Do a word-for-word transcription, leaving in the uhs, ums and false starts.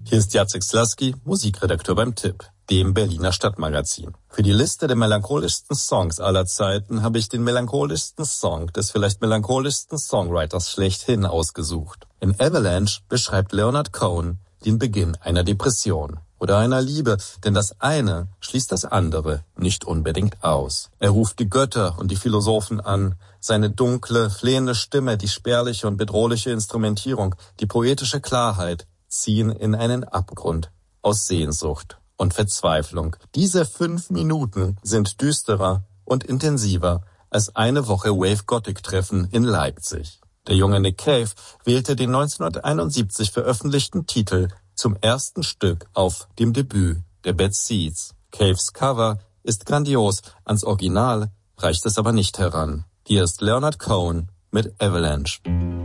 Hier ist Jacek Slaski, Musikredakteur beim Tipp, dem Berliner Stadtmagazin. Für die Liste der melancholischsten Songs aller Zeiten habe ich den melancholischsten Song des vielleicht melancholischsten Songwriters schlechthin ausgesucht. In Avalanche beschreibt Leonard Cohen den Beginn einer Depression oder einer Liebe, denn das eine schließt das andere nicht unbedingt aus. Er ruft die Götter und die Philosophen an. Seine dunkle, flehende Stimme, die spärliche und bedrohliche Instrumentierung, die poetische Klarheit ziehen in einen Abgrund aus Sehnsucht und Verzweiflung. Diese fünf Minuten sind düsterer und intensiver als eine Woche Wave-Gothic-Treffen in Leipzig. Der junge Nick Cave wählte den neunzehnhunderteinundsiebzig veröffentlichten Titel zum ersten Stück auf dem Debüt der Bad Seeds. Caves Cover ist grandios, ans Original reicht es aber nicht heran. Hier ist Leonard Cohen mit Avalanche.